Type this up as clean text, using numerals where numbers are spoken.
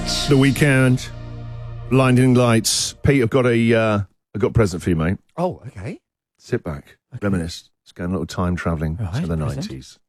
The Weekend, Blinding Lights. Pete, I've got a present for you, mate. Oh, okay. Sit back, reminisce. Let's go a little time travelling to the present. 90s.